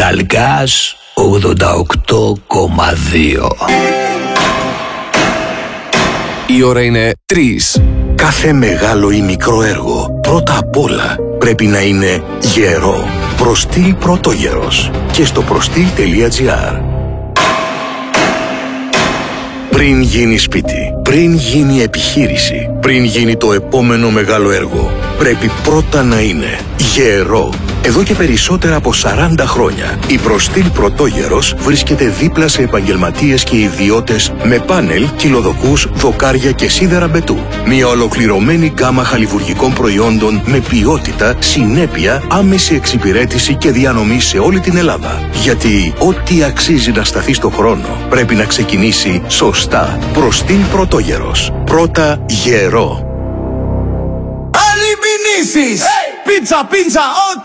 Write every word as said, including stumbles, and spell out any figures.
Ταλκάς ογδόντα οκτώ κόμμα δύο. Η ώρα είναι τρεις. Κάθε μεγάλο ή μικρό έργο πρώτα απ' όλα πρέπει να είναι γερό. Προστήλ Πρωτόγερος και στο προστήλ τελεία τζι άρ. Πριν γίνει σπίτι, πριν γίνει επιχείρηση, πριν γίνει το επόμενο μεγάλο έργο, πρέπει πρώτα να είναι γερό. Εδώ και περισσότερα από σαράντα χρόνια, η Προστήλ Πρωτόγερος βρίσκεται δίπλα σε επαγγελματίες και ιδιώτες με πάνελ, κυλοδοκούς, δοκάρια και σίδερα μπετού. Μια ολοκληρωμένη γκάμα χαλιβουργικών προϊόντων με ποιότητα, συνέπεια, άμεση εξυπηρέτηση και διανομή σε όλη την Ελλάδα. Γιατί ό,τι αξίζει να σταθεί στο χρόνο πρέπει να ξεκινήσει σωστά. Προστήλ Πρωτόγερος. Πρώτα γερό. Άλλοι μηνύσεις! Πίτσα, πίτσα, ό,τι